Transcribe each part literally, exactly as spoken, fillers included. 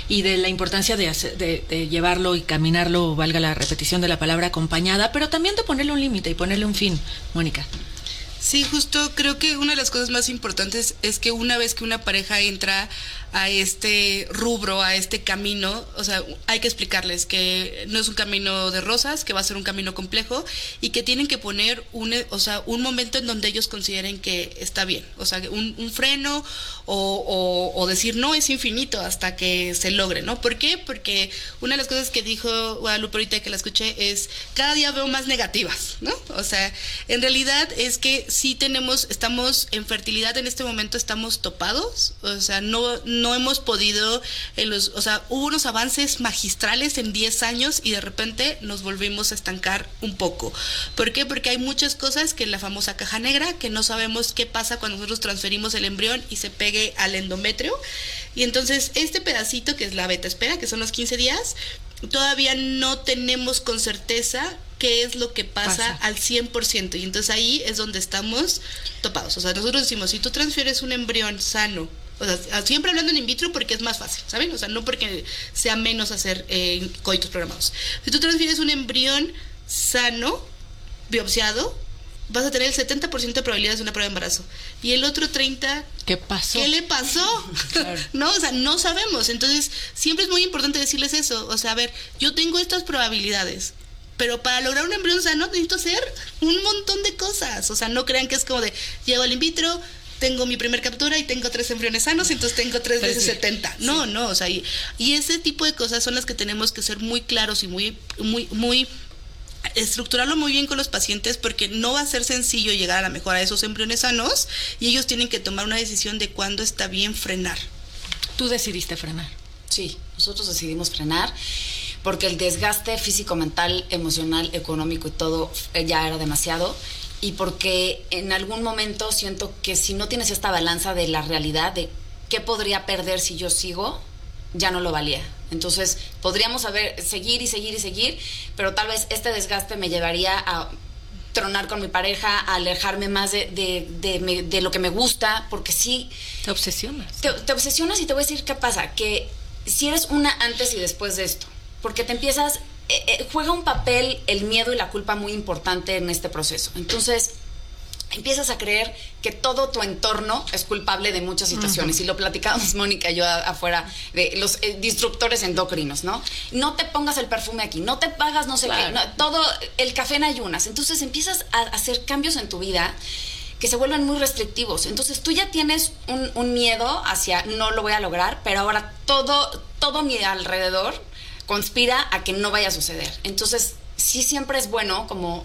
y de la importancia de, hacer, de, de llevarlo y caminarlo, valga la repetición de la palabra, acompañada, pero también de ponerle un límite y ponerle un fin, Mónica. Sí, justo creo que una de las cosas más importantes es que una vez que una pareja entra a este rubro, a este camino, o sea, hay que explicarles que no es un camino de rosas, que va a ser un camino complejo y que tienen que poner un, o sea, un momento en donde ellos consideren que está bien, o sea, un, un freno o, o, o decir no, es infinito hasta que se logre, ¿no? ¿Por qué? Porque una de las cosas que dijo Guadalupe ahorita que la escuché es, cada día veo más negativas, ¿no? O sea, en realidad es que sí tenemos, estamos en fertilidad en este momento, estamos topados, o sea, no, no hemos podido, en los, o sea, hubo unos avances magistrales en diez años y de repente nos volvimos a estancar un poco. ¿Por qué? Porque hay muchas cosas que en la famosa caja negra, que no sabemos qué pasa cuando nosotros transferimos el embrión y se pegue al endometrio, y entonces este pedacito que es la beta espera, que son los quince días, todavía no tenemos con certeza qué es lo que pasa, pasa al cien por ciento, y entonces ahí es donde estamos topados. O sea, nosotros decimos, si tú transfieres un embrión sano, o sea, siempre hablando en in vitro porque es más fácil, ¿saben? O sea, no porque sea menos hacer eh, coitos programados. Si tú transfieres un embrión sano, biopsiado, vas a tener el setenta por ciento de probabilidades de una prueba de embarazo. Y el otro treinta por ciento, ¿qué pasó? ¿Qué le pasó? Claro. No, o sea, no sabemos. Entonces, siempre es muy importante decirles eso. O sea, a ver, yo tengo estas probabilidades, pero para lograr un embrión sano necesito hacer un montón de cosas. O sea, no crean que es como de, llego al in vitro, tengo mi primer captura y tengo tres embriones sanos, entonces tengo tres veces sí, setenta. No, sí. no, o sea, y, y ese tipo de cosas son las que tenemos que ser muy claros y muy, muy, muy, estructurarlo muy bien con los pacientes, porque no va a ser sencillo llegar a la mejora de esos embriones sanos y ellos tienen que tomar una decisión de cuándo está bien frenar. ¿Tú decidiste frenar? Sí, nosotros decidimos frenar porque el desgaste físico, mental, emocional, económico y todo ya era demasiado. Y porque en algún momento siento que si no tienes esta balanza de la realidad, de qué podría perder si yo sigo, ya no lo valía. Entonces podríamos saber, seguir y seguir y seguir, pero tal vez este desgaste me llevaría a tronar con mi pareja, a alejarme más de, de, de, de, de lo que me gusta, porque sí... Te obsesionas. Te, te obsesionas y te voy a decir qué pasa, que si eres una antes y después de esto, porque te empiezas... Eh, eh, juega un papel el miedo y la culpa muy importante en este proceso. Entonces empiezas a creer que todo tu entorno es culpable de muchas situaciones. Uh-huh. Y lo platicábamos Mónica y yo a, afuera de los eh, disruptores endocrinos, ¿no? No te pongas el perfume aquí, no te pagas no sé claro. qué, no, todo el café en ayunas. Entonces empiezas a hacer cambios en tu vida que se vuelven muy restrictivos. Entonces tú ya tienes un, un miedo hacia no lo voy a lograr, pero ahora todo, todo mi alrededor conspira a que no vaya a suceder. Entonces, sí siempre es bueno como,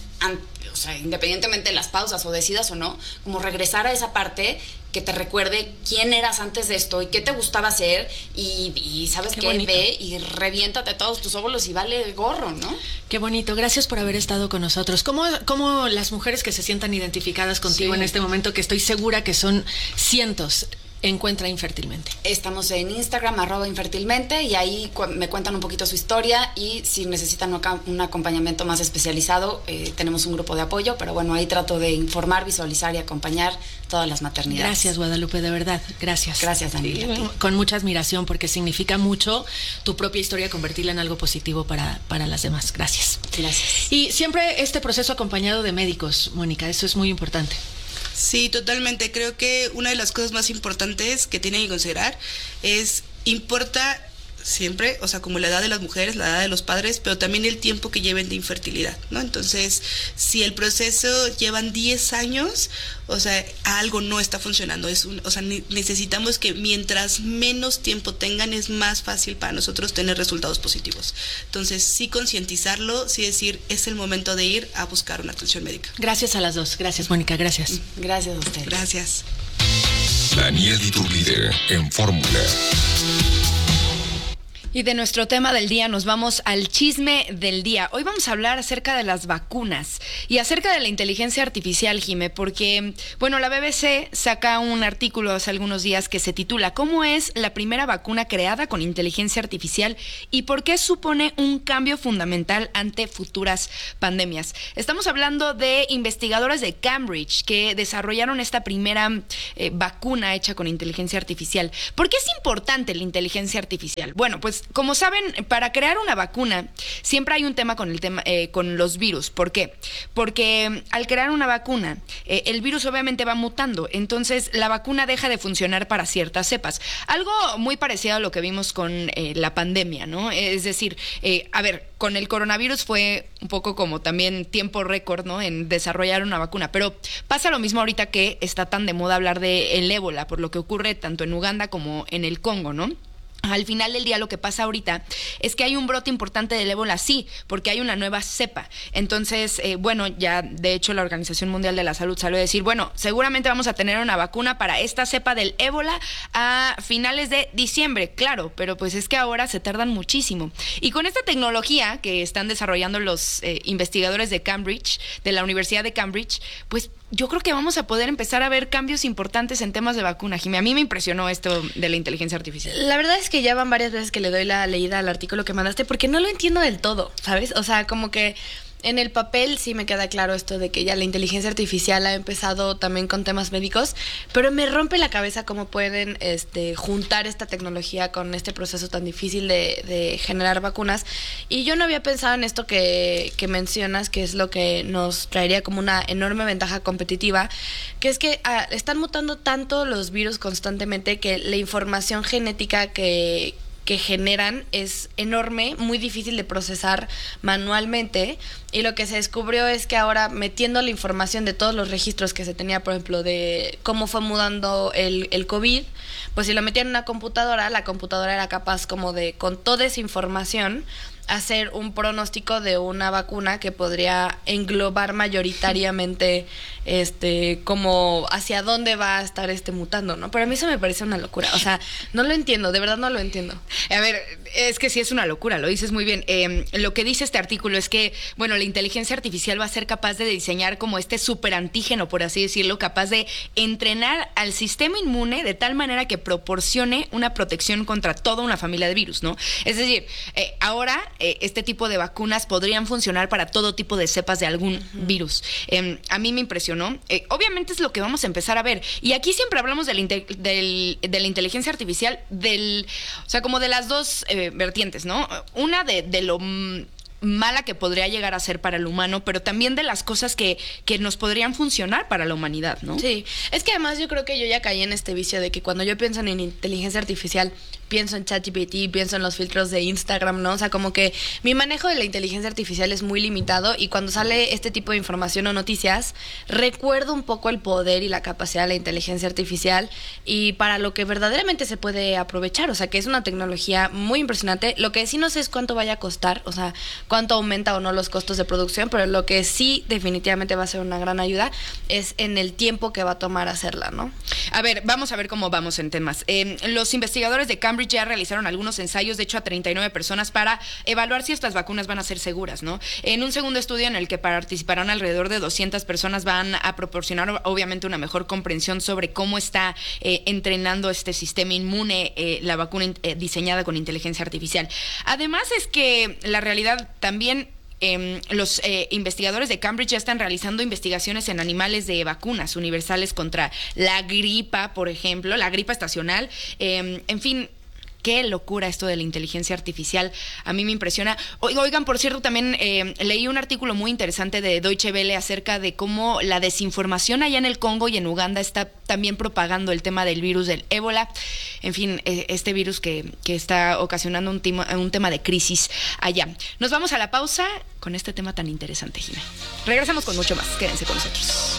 o sea, independientemente de las pausas o decidas o no, como regresar a esa parte que te recuerde quién eras antes de esto y qué te gustaba hacer y, y ¿sabes qué? qué? Ve y reviéntate todos tus óvulos y vale gorro, ¿no? Qué bonito. Gracias por haber estado con nosotros. ¿Cómo, cómo las mujeres que se sientan identificadas contigo sí. en este momento, que estoy segura que son cientos, encuentra Infértilmente? Estamos en Instagram, arroba Infértilmente, y ahí cu- me cuentan un poquito su historia, y si necesitan un, un acompañamiento más especializado, eh, tenemos un grupo de apoyo, pero bueno, ahí trato de informar, visualizar y acompañar todas las maternidades. Gracias, Guadalupe, de verdad, gracias. Gracias, Daniela. Sí, con mucha admiración, porque significa mucho tu propia historia, convertirla en algo positivo para, para las demás. Gracias. Gracias. Y siempre este proceso acompañado de médicos, Mónica, eso es muy importante. Sí, totalmente. Creo que una de las cosas más importantes que tienen que considerar es, importa siempre, o sea, como la edad de las mujeres, la edad de los padres, pero también el tiempo que lleven de infertilidad, ¿no? Entonces, si el proceso llevan diez años, o sea, algo no está funcionando. Es un, o sea, necesitamos que mientras menos tiempo tengan, es más fácil para nosotros tener resultados positivos. Entonces, sí concientizarlo, sí decir, es el momento de ir a buscar una atención médica. Gracias a las dos. Gracias, Mónica. Gracias. Gracias a ustedes. Gracias. Daniel Iturbide en Fórmula. Y de nuestro tema del día nos vamos al chisme del día. Hoy vamos a hablar acerca de las vacunas y acerca de la inteligencia artificial, Jime, porque, bueno, la B B C saca un artículo hace algunos días que se titula ¿Cómo es la primera vacuna creada con inteligencia artificial y por qué supone un cambio fundamental ante futuras pandemias? Estamos hablando de investigadores de Cambridge que desarrollaron esta primera eh, vacuna hecha con inteligencia artificial. ¿Por qué es importante la inteligencia artificial? Bueno, pues como saben, para crear una vacuna siempre hay un tema con el tema eh, con los virus. ¿Por qué? Porque al crear una vacuna, eh, el virus obviamente va mutando, entonces la vacuna deja de funcionar para ciertas cepas. Algo muy parecido a lo que vimos con eh, la pandemia, ¿no? Es decir, eh, a ver, con el coronavirus fue un poco como también tiempo récord, ¿no? En desarrollar una vacuna, pero pasa lo mismo ahorita que está tan de moda hablar de el ébola, por lo que ocurre tanto en Uganda como en el Congo, ¿no? Al final del día lo que pasa ahorita es que hay un brote importante del ébola, sí, porque hay una nueva cepa. Entonces, eh, bueno, ya de hecho la Organización Mundial de la Salud salió a decir, bueno, seguramente vamos a tener una vacuna para esta cepa del ébola a finales de diciembre, claro, pero pues es que ahora se tardan muchísimo. Y con esta tecnología que están desarrollando los eh, investigadores de Cambridge, de la Universidad de Cambridge, pues yo creo que vamos a poder empezar a ver cambios importantes en temas de vacuna, Jimmy. A mí me impresionó esto de la inteligencia artificial. La verdad es que ya van varias veces que le doy la leída al artículo que mandaste porque no lo entiendo del todo, ¿sabes? O sea, como que en el papel sí me queda claro esto de que ya la inteligencia artificial ha empezado también con temas médicos, pero me rompe la cabeza cómo pueden este, juntar esta tecnología con este proceso tan difícil de, de generar vacunas. Y yo no había pensado en esto que, que mencionas, que es lo que nos traería como una enorme ventaja competitiva, que es que ah, están mutando tanto los virus constantemente que la información genética que... que generan es enorme, muy difícil de procesar manualmente, y lo que se descubrió es que ahora metiendo la información de todos los registros que se tenía, por ejemplo, de cómo fue mudando el, el COVID, pues si lo metían en una computadora, la computadora era capaz como de, con toda esa información, hacer un pronóstico de una vacuna que podría englobar mayoritariamente este como hacia dónde va a estar este mutando, ¿no? Pero a mí eso me parece una locura, o sea, no lo entiendo, de verdad no lo entiendo. A ver, es que sí es una locura, lo dices muy bien. Eh, lo que dice este artículo es que, bueno, la inteligencia artificial va a ser capaz de diseñar como este superantígeno, por así decirlo, capaz de entrenar al sistema inmune de tal manera que proporcione una protección contra toda una familia de virus, ¿no? Es decir, eh, ahora eh, este tipo de vacunas podrían funcionar para todo tipo de cepas de algún uh-huh. virus. Eh, a mí me impresionó. Eh, obviamente es lo que vamos a empezar a ver. Y aquí siempre hablamos de la, inte- del, de la inteligencia artificial, del, o sea, como de las dos eh, vertientes, ¿no? Una de, de lo m- mala que podría llegar a ser para el humano, pero también de las cosas que, que nos podrían funcionar para la humanidad, ¿no? Sí, es que además yo creo que yo ya caí en este vicio de que cuando yo pienso en inteligencia artificial, pienso en ChatGPT, pienso en los filtros de Instagram, ¿no? O sea, como que mi manejo de la inteligencia artificial es muy limitado, y cuando sale este tipo de información o noticias, recuerdo un poco el poder y la capacidad de la inteligencia artificial y para lo que verdaderamente se puede aprovechar. O sea, que es una tecnología muy impresionante. Lo que sí no sé es cuánto vaya a costar, o sea, cuánto aumenta o no los costos de producción, pero lo que sí definitivamente va a ser una gran ayuda es en el tiempo que va a tomar hacerla, ¿no? A ver, vamos a ver cómo vamos en temas. Eh, los investigadores de Cambridge ya realizaron algunos ensayos, de hecho a treinta y nueve personas, para evaluar si estas vacunas van a ser seguras, ¿no? En un segundo estudio en el que participarán alrededor de doscientas personas, van a proporcionar obviamente una mejor comprensión sobre cómo está eh, entrenando este sistema inmune eh, la vacuna eh, diseñada con inteligencia artificial. Además es que la realidad también... Eh, los eh, investigadores de Cambridge ya están realizando investigaciones en animales de vacunas universales contra la gripa, por ejemplo, la gripa estacional. Eh, en fin, qué locura esto de la inteligencia artificial. A mí me impresiona. Oigan, por cierto, también eh, leí un artículo muy interesante de Deutsche Welle acerca de cómo la desinformación allá en el Congo y en Uganda está también propagando el tema del virus del ébola. En fin, eh, este virus que, que está ocasionando un, timo, un tema de crisis allá. Nos vamos a la pausa con este tema tan interesante, Gina. Regresamos con mucho más. Quédense con nosotros.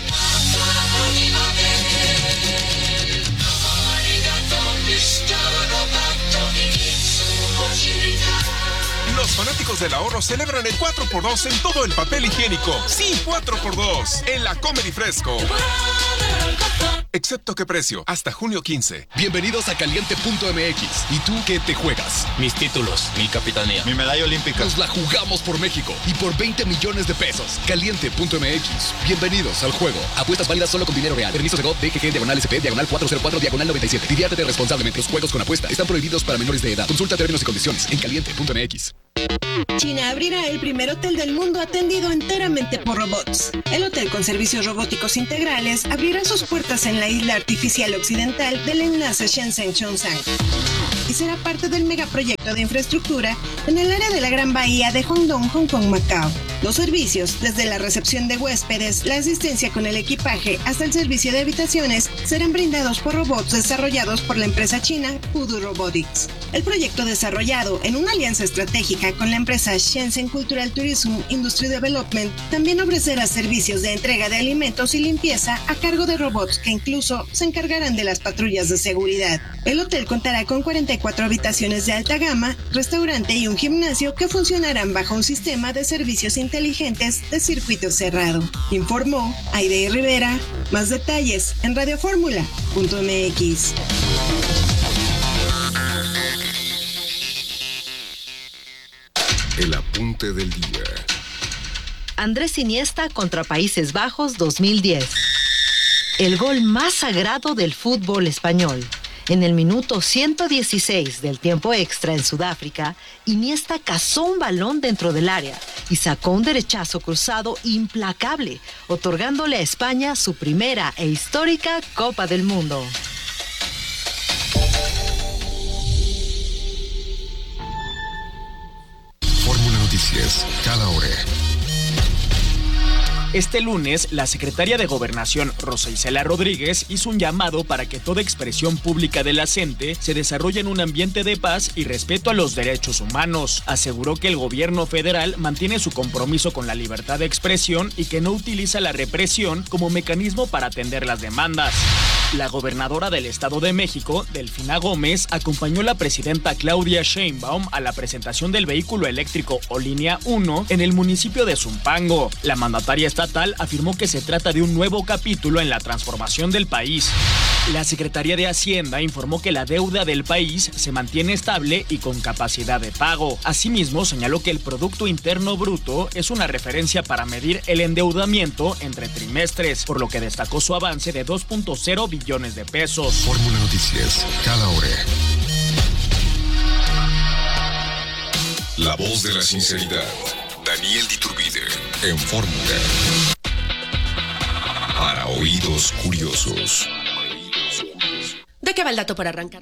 Los fanáticos del ahorro celebran el cuatro por dos en todo el papel higiénico. Sí, cuatro por dos en la Comedy Fresco. excepto qué precio, hasta junio quince. Bienvenidos a caliente punto m x. ¿Y tú qué te juegas? Mis títulos, mi capitanía, mi medalla olímpica. Nos la jugamos por México y por veinte millones de pesos. caliente punto m x. Bienvenidos al juego. Apuestas válidas solo con dinero real. Permisos de G O V, D G G, diagonal S P, diagonal cuatro cero cuatro, diagonal noventa y siete. Diviértete responsablemente. Los juegos con apuesta están prohibidos para menores de edad. Consulta términos y condiciones en caliente punto m x. China abrirá el primer hotel del mundo atendido enteramente por robots. El hotel con servicios robóticos integrales abrirá sus puertas en la isla artificial occidental del enlace Shenzhen-Zhongshan y será parte del megaproyecto de infraestructura en el área de la Gran Bahía de Hongdong, Hong Kong, Macao. Los servicios, desde la recepción de huéspedes, la asistencia con el equipaje hasta el servicio de habitaciones, serán brindados por robots desarrollados por la empresa china Pudu Robotics. El proyecto, desarrollado en una alianza estratégica con la empresa Shenzhen Cultural Tourism Industry Development, también ofrecerá servicios de entrega de alimentos y limpieza a cargo de robots que incluso se encargarán de las patrullas de seguridad. El hotel contará con cuarenta y cuatro habitaciones de alta gama, restaurante y un gimnasio que funcionarán bajo un sistema de servicios inteligentes de circuito cerrado. Informó Aide Rivera. Más detalles en radio fórmula punto m x. El apunte del día. Andrés Iniesta contra Países Bajos dos mil diez. El gol más sagrado del fútbol español. En el minuto ciento dieciséis del tiempo extra en Sudáfrica, Iniesta cazó un balón dentro del área y sacó un derechazo cruzado implacable, otorgándole a España su primera e histórica Copa del Mundo. Fórmula Noticias, cada hora. Este lunes, la secretaria de Gobernación, Rosa Isela Rodríguez, hizo un llamado para que toda expresión pública de la gente se desarrolle en un ambiente de paz y respeto a los derechos humanos. Aseguró que el gobierno federal mantiene su compromiso con la libertad de expresión y que no utiliza la represión como mecanismo para atender las demandas. La gobernadora del Estado de México, Delfina Gómez, acompañó a la presidenta Claudia Sheinbaum a la presentación del vehículo eléctrico o Línea uno en el municipio de Zumpango. La mandataria estatal afirmó que se trata de un nuevo capítulo en la transformación del país. La Secretaría de Hacienda informó que la deuda del país se mantiene estable y con capacidad de pago. Asimismo, señaló que el Producto Interno Bruto es una referencia para medir el endeudamiento entre trimestres, por lo que destacó su avance de dos punto cero billones de pesos. Fórmula Noticias, cada hora. La voz de la sinceridad. Daniel Diturbide, en Fórmula. Para oídos curiosos. ¿De qué va el dato para arrancar?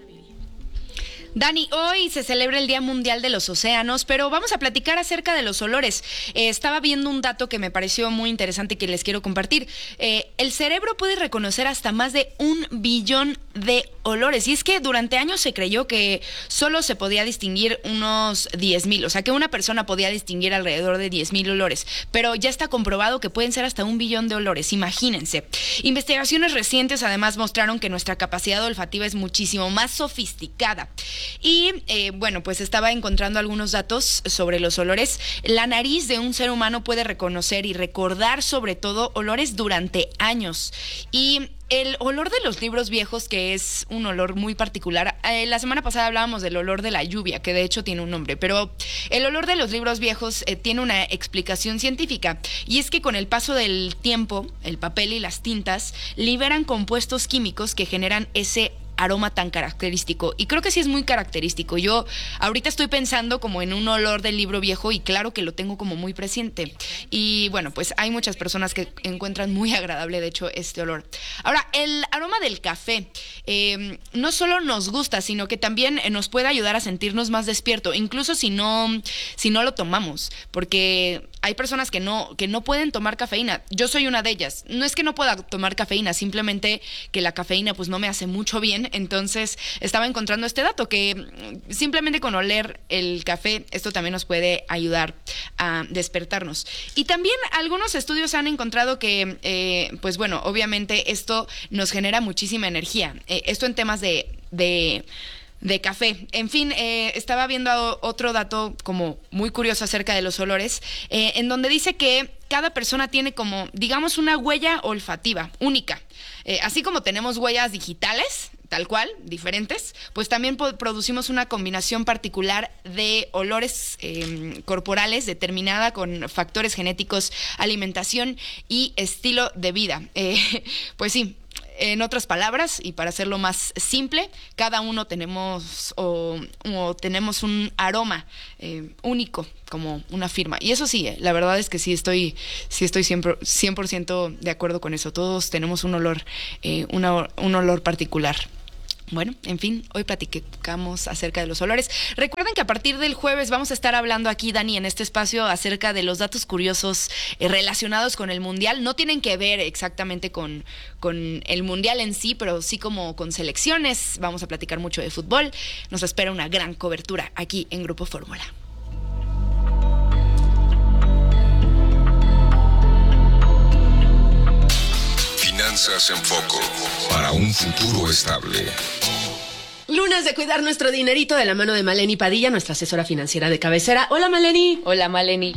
Dani, hoy se celebra el Día Mundial de los Océanos, pero vamos a platicar acerca de los olores. Eh, estaba viendo un dato que me pareció muy interesante y que les quiero compartir. Eh, el cerebro puede reconocer hasta más de un billón de olores. Y es que durante años se creyó que solo se podía distinguir unos diez mil, o sea que una persona podía distinguir alrededor de diez mil olores, pero ya está comprobado que pueden ser hasta un billón de olores, imagínense. Investigaciones recientes además mostraron que nuestra capacidad olfativa es muchísimo más sofisticada. Y eh, bueno, pues estaba encontrando algunos datos sobre los olores. La nariz de un ser humano puede reconocer y recordar sobre todo olores durante años. Y el olor de los libros viejos, que es un olor muy particular. Eh, la semana pasada hablábamos del olor de la lluvia, que de hecho tiene un nombre, pero el olor de los libros viejos eh, tiene una explicación científica, y es que con el paso del tiempo, el papel y las tintas liberan compuestos químicos que generan ese aroma tan característico, y creo que sí es muy característico. Yo ahorita estoy pensando como en un olor del libro viejo y claro que lo tengo como muy presente, y bueno, pues hay muchas personas que encuentran muy agradable de hecho este olor. Ahora, el aroma del café eh, no solo nos gusta, sino que también nos puede ayudar a sentirnos más despierto, incluso si no, si no lo tomamos, porque hay personas que no, que no pueden tomar cafeína. Yo soy una de ellas. No es que no pueda tomar cafeína, simplemente que la cafeína pues no me hace mucho bien. Entonces estaba encontrando este dato, que simplemente con oler el café, esto también nos puede ayudar a despertarnos. Y también algunos estudios han encontrado que, eh, pues bueno, obviamente esto nos genera muchísima energía. Eh, esto en temas de... de de café. En fin, eh, estaba viendo otro dato como muy curioso acerca de los olores, eh, en donde dice que cada persona tiene como, digamos, una huella olfativa única. Eh, así como tenemos huellas digitales, tal cual, diferentes, pues también po- producimos una combinación particular de olores eh, corporales determinada con factores genéticos, alimentación y estilo de vida. Eh, pues sí. En otras palabras, y para hacerlo más simple, cada uno tenemos o, o tenemos un aroma eh, único, como una firma. Y eso sí, eh, la verdad es que sí estoy, sí estoy siempre cien por ciento de acuerdo con eso. Todos tenemos un olor, eh, una, un olor particular. Bueno, en fin, hoy platicamos acerca de los olores. Recuerden que a partir del jueves vamos a estar hablando aquí, Dani, en este espacio acerca de los datos curiosos eh, relacionados con el Mundial. No tienen que ver exactamente con, con el Mundial en sí, pero sí como con selecciones. Vamos a platicar mucho de fútbol. Nos espera una gran cobertura aquí en Grupo Fórmula. Finanzas en Foco, para un futuro estable. Lunes de cuidar nuestro dinerito de la mano de Maleni Padilla, nuestra asesora financiera de cabecera. Hola, Maleni. Hola, Maleni.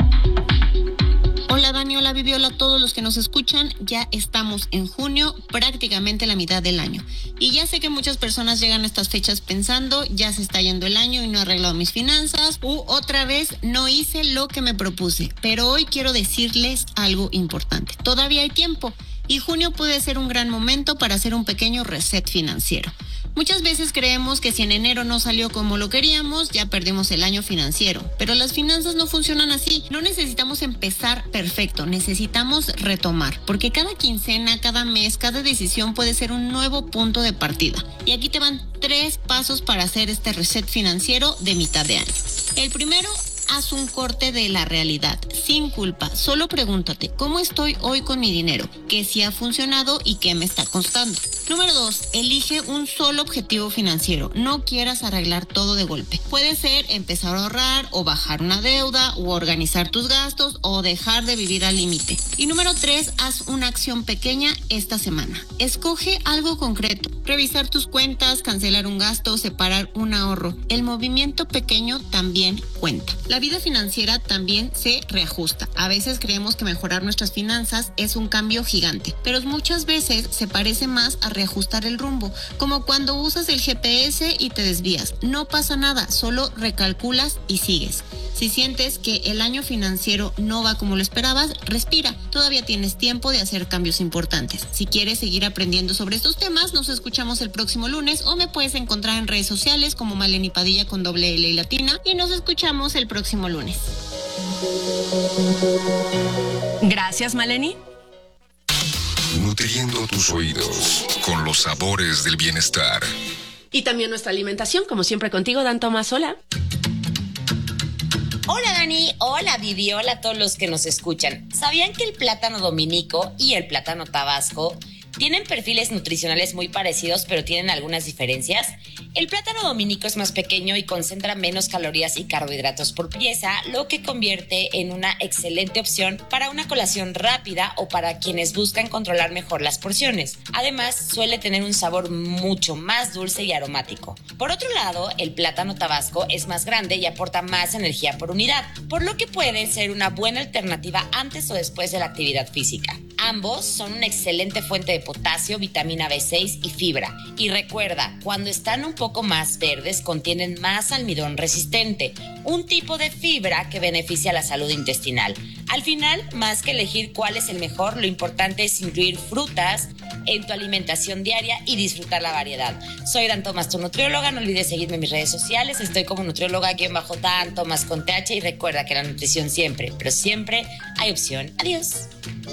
Hola, Dani, hola, Vivi, hola a todos los que nos escuchan. Ya estamos en junio, prácticamente la mitad del año. Y ya sé que muchas personas llegan a estas fechas pensando, ya se está yendo el año y no he arreglado mis finanzas, u otra vez no hice lo que me propuse. Pero hoy quiero decirles algo importante. Todavía hay tiempo. Y junio puede ser un gran momento para hacer un pequeño reset financiero. Muchas veces creemos que si en enero no salió como lo queríamos, ya perdimos el año financiero. Pero las finanzas no funcionan así. No necesitamos empezar perfecto, necesitamos retomar. Porque cada quincena, cada mes, cada decisión puede ser un nuevo punto de partida. Y aquí te van tres pasos para hacer este reset financiero de mitad de año. El primero, haz un corte de la realidad, sin culpa. Solo pregúntate, ¿cómo estoy hoy con mi dinero? ¿Qué sí ha funcionado y qué me está costando? Número dos, elige un solo objetivo financiero. No quieras arreglar todo de golpe. Puede ser empezar a ahorrar o bajar una deuda o organizar tus gastos o dejar de vivir al límite. Y número tres, haz una acción pequeña esta semana. Escoge algo concreto. Revisar tus cuentas, cancelar un gasto, separar un ahorro. El movimiento pequeño también cuenta. La vida financiera también se reajusta. A veces creemos que mejorar nuestras finanzas es un cambio gigante, pero muchas veces se parece más a reajustar el rumbo, como cuando usas el G P S y te desvías. No pasa nada, solo recalculas y sigues. Si sientes que el año financiero no va como lo esperabas, respira. Todavía tienes tiempo de hacer cambios importantes. Si quieres seguir aprendiendo sobre estos temas, nos escuchamos el próximo lunes o me puedes encontrar en redes sociales como Maleni Padilla con doble L y latina y nos escuchamos el próximo lunes. Gracias, Maleni. Nutriendo tus oídos con los sabores del bienestar. Y también nuestra alimentación, como siempre contigo, Dan Tomás. Hola. Hola Dani, hola Vivi, hola a todos los que nos escuchan. ¿Sabían que el plátano dominico y el plátano tabasco tienen perfiles nutricionales muy parecidos, pero tienen algunas diferencias? El plátano dominico es más pequeño y concentra menos calorías y carbohidratos por pieza, lo que convierte en una excelente opción para una colación rápida o para quienes buscan controlar mejor las porciones. Además, suele tener un sabor mucho más dulce y aromático. Por otro lado, el plátano tabasco es más grande y aporta más energía por unidad, por lo que puede ser una buena alternativa antes o después de la actividad física. Ambos son una excelente fuente de potasio, vitamina B seis y fibra. Y recuerda, cuando están un poco más verdes, contienen más almidón resistente, un tipo de fibra que beneficia a la salud intestinal. Al final, más que elegir cuál es el mejor, lo importante es incluir frutas en tu alimentación diaria y disfrutar la variedad. Soy Dan Tomás, tu nutrióloga. No olvides seguirme en mis redes sociales. Estoy como nutrióloga-Dan Tomás con T H y recuerda que la nutrición siempre, pero siempre hay opción. Adiós.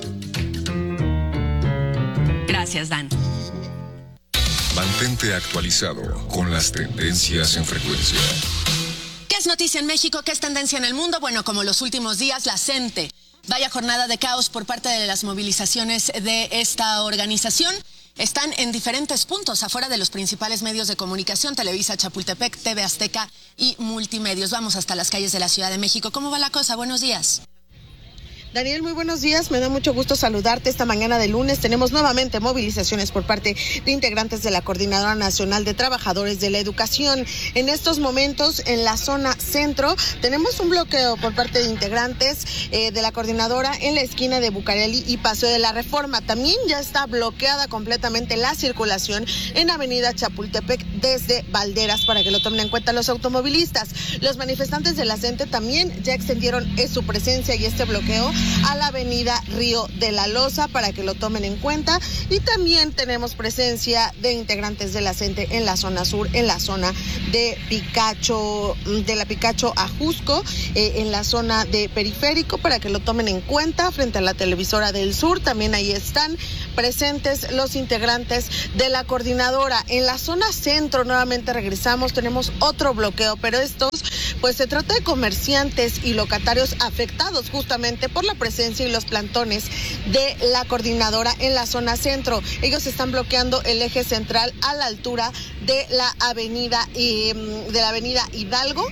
Gracias, Dan. Mantente actualizado con las tendencias en frecuencia. ¿Qué es noticia en México? ¿Qué es tendencia en el mundo? Bueno, como los últimos días, la CENTE. Vaya jornada de caos por parte de las movilizaciones de esta organización. Están en diferentes puntos afuera de los principales medios de comunicación, Televisa, Chapultepec, T V Azteca y Multimedios. Vamos hasta las calles de la Ciudad de México. ¿Cómo va la cosa? Buenos días. Daniel, muy buenos días. Me da mucho gusto saludarte esta mañana de lunes. Tenemos nuevamente movilizaciones por parte de integrantes de la Coordinadora Nacional de Trabajadores de la Educación. En estos momentos, en la zona centro, tenemos un bloqueo por parte de integrantes eh, de la Coordinadora en la esquina de Bucareli y Paseo de la Reforma. También ya está bloqueada completamente la circulación en Avenida Chapultepec desde Valderas, para que lo tomen en cuenta los automovilistas. Los manifestantes de la CENTE también ya extendieron su presencia y este bloqueo a la avenida Río de la Loza, para que lo tomen en cuenta. Y también tenemos presencia de integrantes de la CENTE en la zona sur, en la zona de Picacho, de la Picacho a Jusco, eh, en la zona de Periférico, para que lo tomen en cuenta, frente a la televisora del sur. También ahí están presentes los integrantes de la coordinadora. En la zona centro nuevamente regresamos, tenemos otro bloqueo, pero estos, pues se trata de comerciantes y locatarios afectados justamente por la presencia y los plantones de la coordinadora en la zona centro. Ellos están bloqueando el eje central a la altura de la avenida y de la avenida Hidalgo,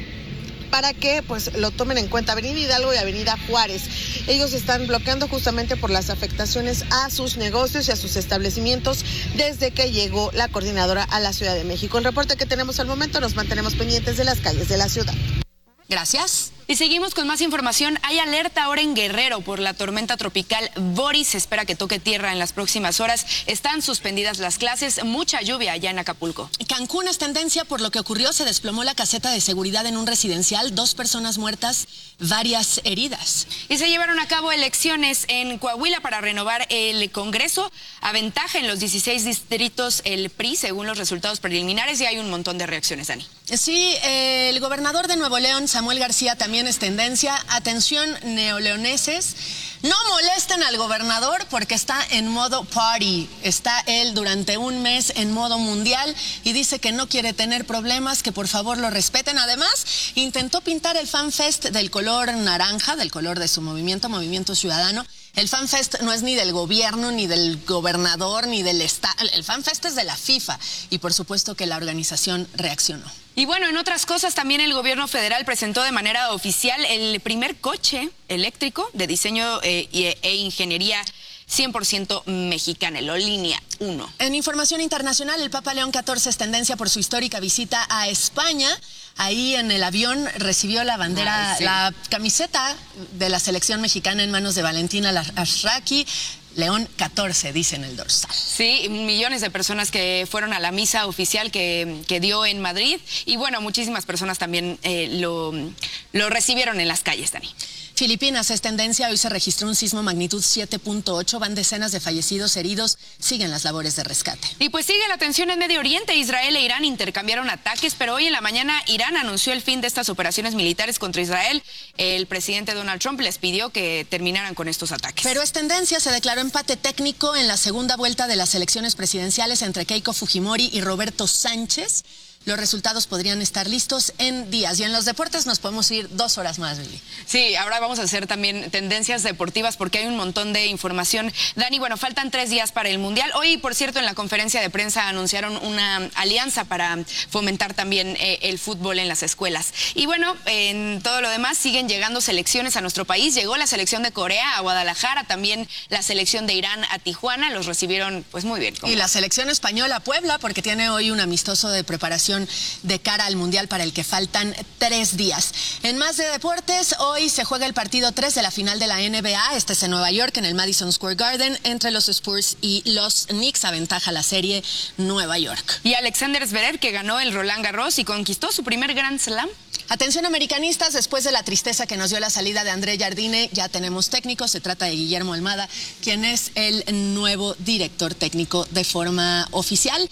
para que pues lo tomen en cuenta, Avenida Hidalgo y Avenida Juárez. Ellos están bloqueando justamente por las afectaciones a sus negocios y a sus establecimientos desde que llegó la coordinadora a la Ciudad de México. El reporte que tenemos al momento, nos mantenemos pendientes de las calles de la ciudad. Gracias. Y seguimos con más información. Hay alerta ahora en Guerrero por la tormenta tropical Boris. Se espera que toque tierra en las próximas horas. Están suspendidas las clases. Mucha lluvia allá en Acapulco. Cancún es tendencia por lo que ocurrió. Se desplomó la caseta de seguridad en un residencial. Dos personas muertas, varias heridas. Y se llevaron a cabo elecciones en Coahuila para renovar el Congreso. Aventaja en los dieciséis distritos el P R I, según los resultados preliminares. Y hay un montón de reacciones, Dani. Sí, eh, el gobernador de Nuevo León, Samuel García, también es tendencia. Atención, neoleoneses, no molesten al gobernador porque está en modo party. Está él durante un mes en modo mundial y dice que no quiere tener problemas, que por favor lo respeten. Además, intentó pintar el FanFest del color naranja, del color de su movimiento, Movimiento Ciudadano. El FanFest no es ni del gobierno, ni del gobernador, ni del Estado. El FanFest es de la FIFA y por supuesto que la organización reaccionó. Y bueno, en otras cosas, también el gobierno federal presentó de manera oficial el primer coche eléctrico de diseño eh, e ingeniería cien por ciento mexicana, el Línea uno. En información internacional, el Papa León catorce es tendencia por su histórica visita a España. Ahí en el avión recibió la bandera, Ay, sí. la camiseta de la selección mexicana en manos de Valentina Ashraky. León catorce, dice en el dorsal. Sí, millones de personas que fueron a la misa oficial que, que dio en Madrid. Y bueno, muchísimas personas también eh, lo, lo recibieron en las calles, Dani. Filipinas es tendencia. Hoy se registró un sismo magnitud siete punto ocho. Van decenas de fallecidos, heridos. Siguen las labores de rescate. Y pues sigue la tensión en Medio Oriente. Israel e Irán intercambiaron ataques, pero hoy en la mañana Irán anunció el fin de estas operaciones militares contra Israel. El presidente Donald Trump les pidió que terminaran con estos ataques. Pero es tendencia. Se declaró empate técnico en la segunda vuelta de las elecciones presidenciales entre Keiko Fujimori y Roberto Sánchez. Los resultados podrían estar listos en días. Y en los deportes nos podemos ir dos horas más, Lili. Sí, ahora vamos a hacer también tendencias deportivas porque hay un montón de información. Dani, bueno, faltan tres días para el Mundial. Hoy, por cierto, en la conferencia de prensa anunciaron una alianza para fomentar también eh, el fútbol en las escuelas. Y bueno, en todo lo demás siguen llegando selecciones a nuestro país. Llegó la selección de Corea a Guadalajara, también la selección de Irán a Tijuana. Los recibieron pues muy bien. Y la selección española a Puebla, porque tiene hoy un amistoso de preparación de cara al Mundial para el que faltan tres días. En más de deportes, hoy se juega el partido tres de la final de la N B A. Este es en Nueva York, en el Madison Square Garden, entre los Spurs y los Knicks. Aventaja la serie Nueva York. Y Alexander Zverev, que ganó el Roland Garros y conquistó su primer Grand Slam. Atención, americanistas, después de la tristeza que nos dio la salida de André Jardine, ya tenemos técnico. Se trata de Guillermo Almada, quien es el nuevo director técnico de forma oficial.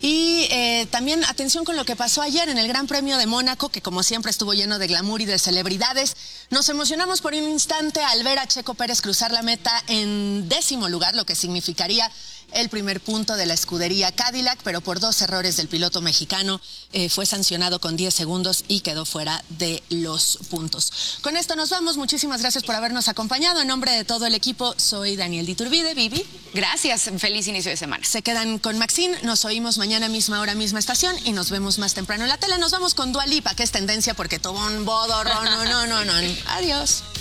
Y eh, también atención con lo que pasó ayer en el Gran Premio de Mónaco, que como siempre estuvo lleno de glamour y de celebridades. Nos emocionamos por un instante al ver a Checo Pérez cruzar la meta en décimo lugar, lo que significaría el primer punto de la escudería Cadillac, pero por dos errores del piloto mexicano eh, fue sancionado con diez segundos y quedó fuera de los puntos. Con esto nos vamos. Muchísimas gracias por habernos acompañado. En nombre de todo el equipo, soy Daniel Diturbide. Vivi. Gracias. Feliz inicio de semana. Se quedan con Maxine. Nos oímos mañana misma hora, misma estación y nos vemos más temprano en la tele. Nos vamos con Dua Lipa, que es tendencia porque tuvo un bodo, no, no, no, no. Adiós.